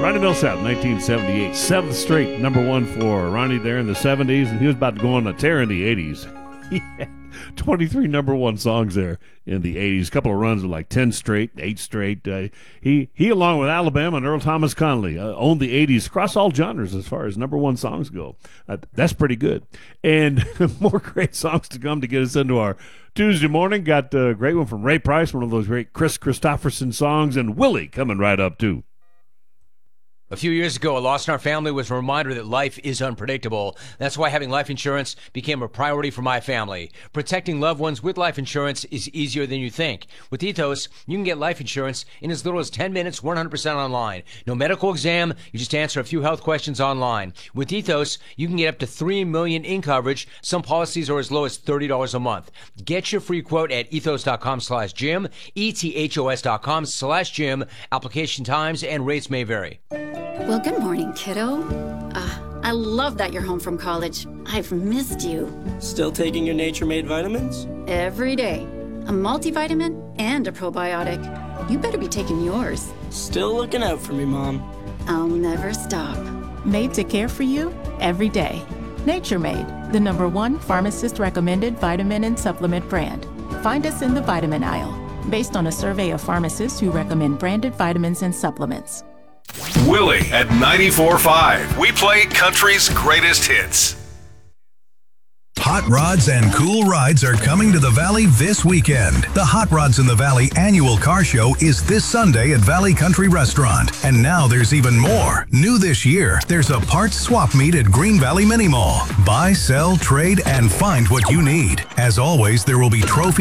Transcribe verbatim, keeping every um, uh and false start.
Ronnie Millsap, nineteen seventy-eight, seventh straight number one for Ronnie there in the seventies, and he was about to go on a tear in the eighties. He had twenty-three number one songs there in the eighties. A couple of runs of like ten straight, eight straight. Uh, he, he, along with Alabama and Earl Thomas Conley, uh, owned the eighties across all genres as far as number one songs go. Uh, that's pretty good. And more great songs to come to get us into our Tuesday morning. Got a great one from Ray Price, one of those great Chris Christopherson songs, and Willie coming right up too. A few years ago, a loss in our family was a reminder that life is unpredictable. That's why having life insurance became a priority for my family. Protecting loved ones with life insurance is easier than you think. With Ethos, you can get life insurance in as little as ten minutes, one hundred percent online. No medical exam, you just answer a few health questions online. With Ethos, you can get up to three million dollars in coverage. Some policies are as low as thirty dollars a month. Get your free quote at ethos.com slash Jim, E-T-H-O-S dot com slash Jim. Application times and rates may vary. Well, good morning, kiddo. Uh, I love that you're home from college. I've missed you. Still taking your Nature Made vitamins? Every day. A multivitamin and a probiotic. You better be taking yours. Still looking out for me, Mom. I'll never stop. Made to care for you every day. Nature Made, the number one pharmacist-recommended vitamin and supplement brand. Find us in the vitamin aisle, based on a survey of pharmacists who recommend branded vitamins and supplements. Willie at ninety-four point five. We play country's greatest hits. Hot Rods and Cool Rides are coming to the Valley this weekend. The Hot Rods in the Valley annual car show is this Sunday at Valley Country Restaurant. And now there's even more. New this year, there's a parts swap meet at Green Valley Mini Mall. Buy, sell, trade, and find what you need. As always, there will be trophies